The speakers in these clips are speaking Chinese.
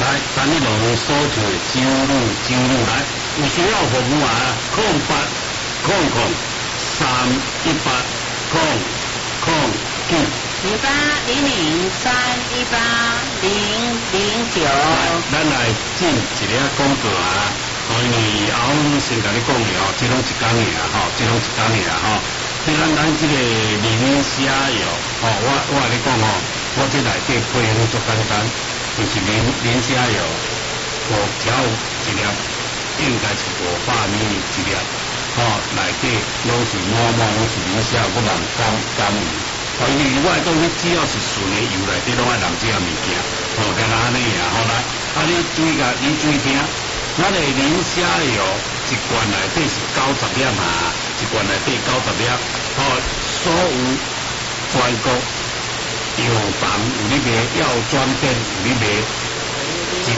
316所就走路来，有需要服务啊，0800318009。 0800318009。 咱来进一个广告啊，因为后先甲你讲的哦，这拢一工的啦吼，这拢一工的啦吼。虽然咱这个磷虾油，我跟你讲哦，我这内底配方足简单，就是磷虾油，5条一粒，应该是500ml一粒，内底拢是满拢是磷虾，我人甘油。因为我讲你只要是纯的油内底拢爱淋这样物件，干那安尼啊，你注意听，咱的磷虾油一罐内底是90粒嘛，一罐内底90粒，所有全国药房有咧卖，药妆店有咧卖，一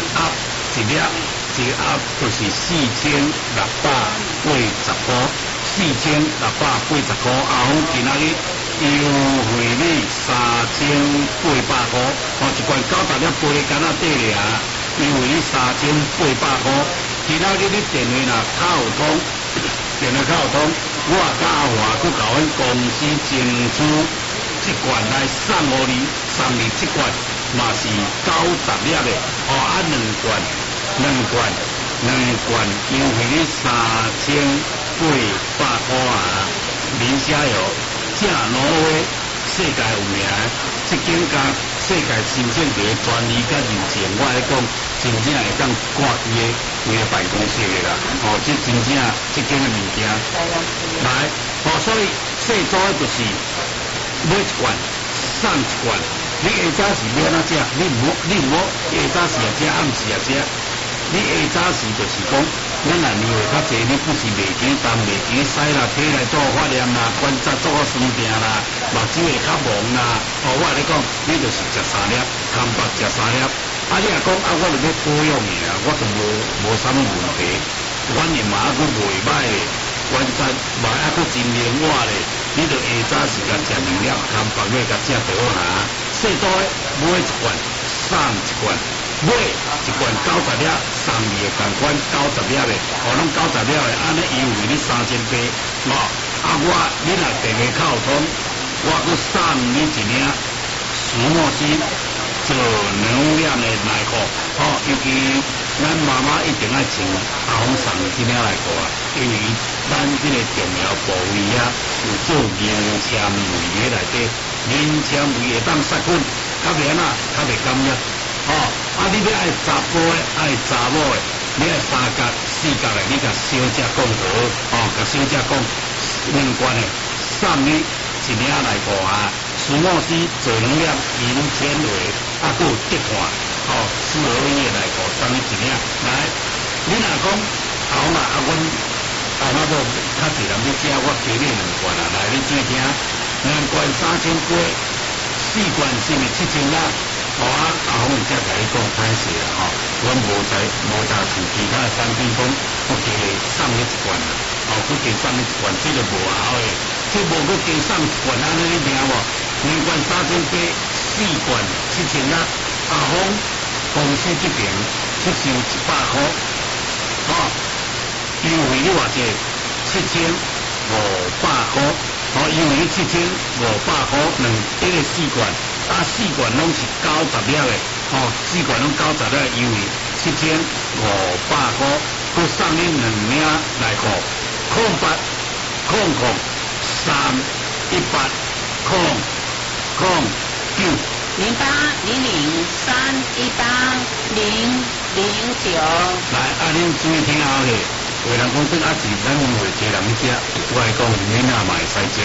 盒就是4680块，4680块，今仔日优惠你3800块，一罐90粒杯干那底俩，优惠你3800块。今仔日你电话若卡有通，我甲阿华佫甲阮公司争取这罐来送你这罐嘛是90粒的，两罐优惠你3800块啊！磷虾油正挪威世界有名，这间甲世界新鲜茶专利甲认证，我来讲真正会当挂伊的办公室的啦。这真正这间的物件来，所以最早就是买一罐送一罐。你下早时要安怎食？你唔好下早时也食，暗时也食。你下早时就是讲，咱若年岁较济，你不是袂记东袂记西啦，体来做发炎啦，关节做酸痛啦，目睭会较蒙啦。我来讲，你就是食3粒，空白食3粒。你若讲我就要保养的啦，我就无啥物问题。反应嘛还佫袂歹的，关节嘛还佫真灵活咧。你就下早时甲食2粒，空白要甲食就好啦。最多买一罐送一罐。买一罐90粒，送你的同款90粒的，拢90粒的，安尼优惠你3800，你若电话卡有通，我佫送你一领石墨烯做能量的内裤，尤其咱妈妈一定爱穿阿红送这领内裤啊，因为咱这个重要部位啊，有做凝纤维的内底，凝纤维会当杀菌，较袂安怎，较袂感染。你要爱查甫的，爱查某的，你爱3角、4角的，你甲小姐讲好，甲小姐讲2罐的，送你一领内裤啊，石墨烯做2粒银纤维，佫有滴汗，适合你的内裤，送你一领。来，你若讲阮阿妈某较济人要食，我加你2罐啊，来你注意听，2罐3000块，4罐是毋是7000啦？阿红才甲你讲歹势啦阮无查像其他的产品讲，我加送你一罐啦，佫加送你一罐，这就无效的，这无佫加送一罐，安尼你听无？2罐3800，4罐7000啦，阿红公司这边出售100块，优惠你偌济7500块，优惠你7500块，一个4罐。4罐拢是90粒的，4罐拢90粒优惠7500块，佫送你2领内裤，0800318009。 0800318009。 来，恁注意听下咧，有人讲这阿是咱会家人食，我来讲囡仔嘛会使食，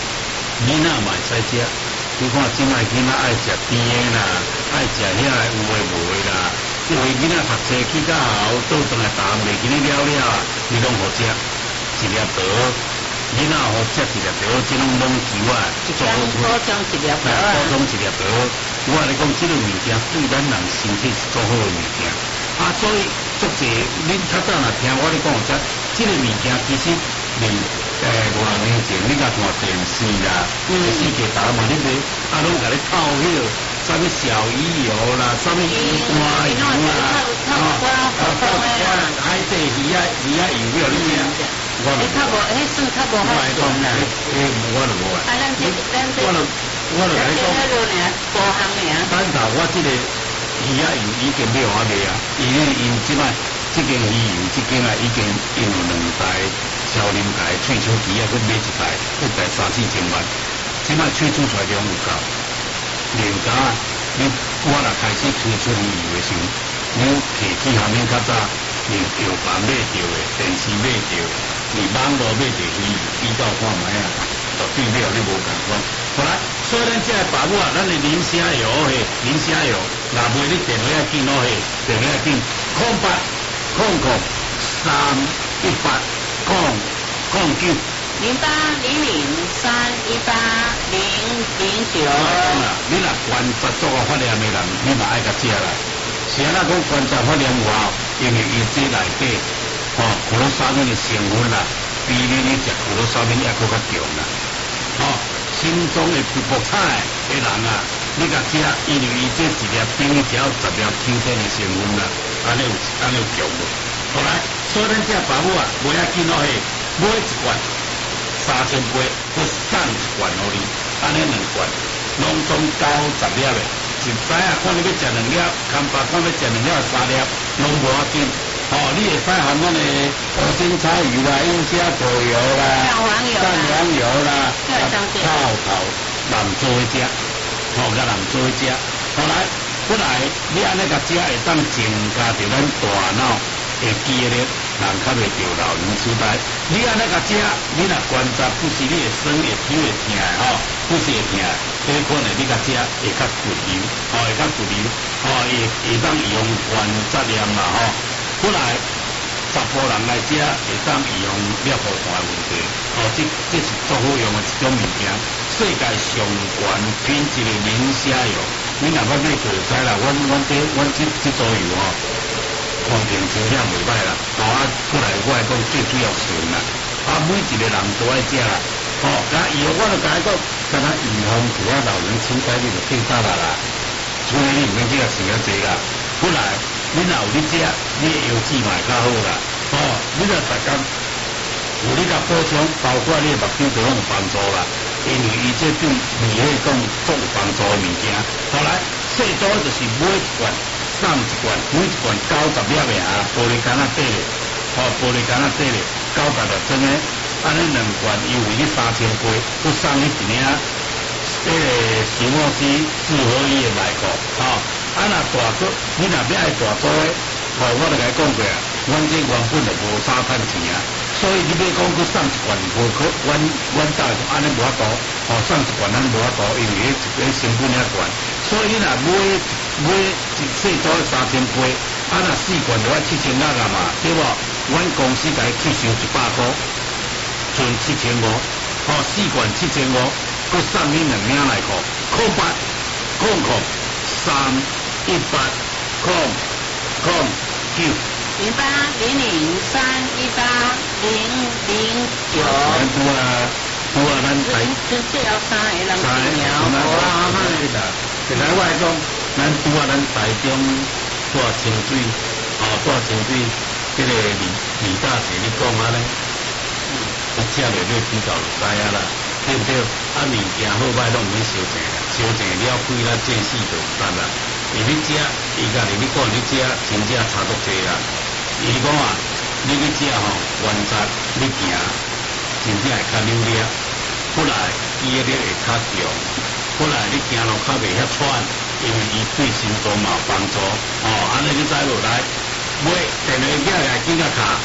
你看，即摆囡仔爱食甜的啦，爱食遐有诶无诶啦。因为囡仔读册去到后，倒转来打袂记咧了啊，你拢好食一粒桃，囡仔好食一粒桃，即拢猛球啊，即种补充一粒桃啊。 补充一粒桃，我来讲，即个物件对咱人身体是足好诶物件。所以足济恁较早若听我咧讲有即个物件其实5、6年前你甲看电视啦，电视剧台嘛，你袂拢甲你透晓， 什么小鱼油啦，什么鱼肝油啦，海底鱼油了，你听？我较无，迄算较无好讲啦。 我就无啊。我就来讲， 多行尔。 等头我这个鱼油已经买完未啊？因即摆这间鱼油，这间啊已经用了2台超临界萃取机啊，佮买1台，1台3-4千万。即摆萃取出来量有够。连家我若开始推出鱼油的时候，你摕起下面较早，你药房买着的，电视买着，你网络买着鱼油，比较看卖啊，绝对了你无共款。好来，所以咱这个爸母啊，咱的磷虾油嘿，磷虾油，若卖你电话要紧咯嘿，电话要紧，0800-318-009。 0800-318-009。 你若观察做个发炎的人，你嘛爱甲食啦。是啊，咱讲观察发炎有效，因为伊这内底可乐沙米的成分啦，比你食可乐沙米还佫较强啦。心中会不菜的人啊，你甲食，因为伊这一粒冰只要10粒Q10的成分啦，安尼有强无？好来，所以咱这爸母啊，袂要紧咯嘿，买1罐。3000杯，佮送1罐互你，安尼2罐，拢总90粒的，一知啊，看你要食2粒，看别看要食2粒3粒，拢无要紧。你会使含咱的无精彩鱼啦、英虾果油啦、蛋黄油啦、草头南做食，甲南做食。后来，本来你安尼甲食会当增加着咱大脑的记忆力。人较袂着老年痴呆，你安尼甲食，你若观察，不是你会酸会抽会疼的不是会疼的，这可能你甲食会较骨溜，会较骨溜，会当用原质量啦本来10甫人来食会当用了无大问题，这是最好用的一种物件，世界上悬品质的磷虾油，你若捌买过就知啦，阮这组油环境真正袂歹啦，过来我来讲最主要纯啦，每一个人都爱食啦，以后我就甲伊讲，敢若预防除了老人痴呆，你就变大啦，所以你唔免这个想遐济啦，本来你若有你食，你的油脂嘛会较好啦，你若逐工有你甲补充，包括你的目睭都拢有帮助啦，因为伊这对免疫讲足有帮助的物件，后来最多就是买1罐。送1罐，每1罐90粒的玻璃干仔底的，玻璃干仔底的90粒装的，安尼2罐优惠你3000杯，佮送你一领石墨烯4合1的内裤，若大组，你若要爱大组的，我就甲你讲过啊，阮这原本就无啥趁钱啊，所以你要讲佮送1罐无可，阮大安尼无法度，送1罐咱无法度，因为迄成本遐悬，所以你若买一细组3000杯，若4罐就要7000块嘛，对无？阮公司甲伊去收100块，剩7500，4罐7500，佮送你2领内裤，0800-318-009。 0800-318-009。 拄啊，咱台这要3个人听啦。现在我来讲，咱拄啊，咱台中做清水，做清水，这个李大姐你讲啊咧，吃落去比较知啊啦，对不对？物件好歹拢唔免烧钱啦，烧钱了亏啦，见死就有值啦。你食，伊家己你讲你食，真正差足济啦。伊讲啊，你去食原则你行。真正会较溜溜，本来记忆力会较强，本来你行路较袂遐喘，因为伊对心脏嘛有帮助。安尼你知落来，买电话寄来紧甲卡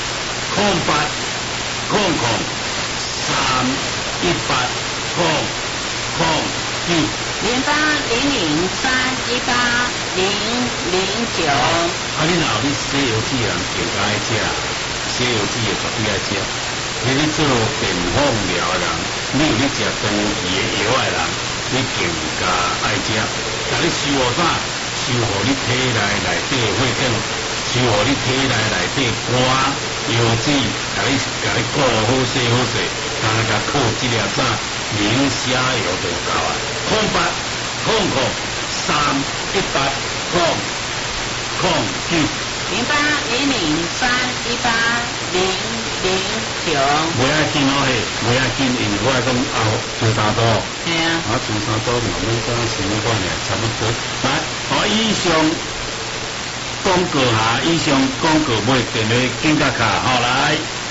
0800-318-009。 你若有你西油脂人，就该爱食，西油脂也绝对爱食。你做电放疗的人，你有你食长期的药的人，你更加爱食。甲你修好啥？修好你体内底血管，修好你体内底肝、油脂，甲你顾好势好势，甲靠这粒啥磷虾油就够啊。 0810318009。 袂要紧哦嘿，袂要紧，因为我讲后做三多。 系啊。 做三多慢慢讲想要看咧，差不多。来，以上广告以上广告买电话紧甲卡，好来。